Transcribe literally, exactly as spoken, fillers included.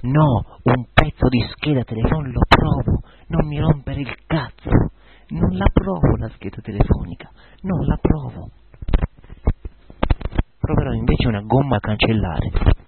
No, un pezzo di scheda telefonica lo provo, non mi rompere il cazzo. Non la provo la scheda telefonica, non la provo. Proverò invece una gomma a cancellare.